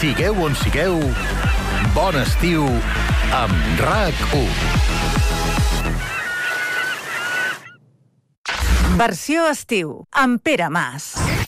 Sigueu on sigueu, bon estiu amb RAC1. Versió estiu, amb Pere Mas.